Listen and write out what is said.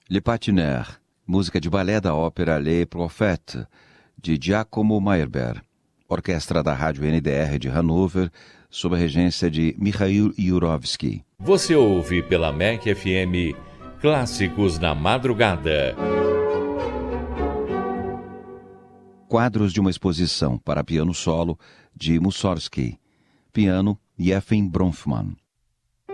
Le Patinaire, música de balé da ópera Les Prophètes, de Giacomo Meyerbeer, orquestra da Rádio NDR de Hanover, sob a regência de Mikhail Jurovsky. Você ouve pela MEC FM Clássicos na Madrugada. Quadros de uma exposição para piano solo de Mussorgsky, piano Yefim Bronfman.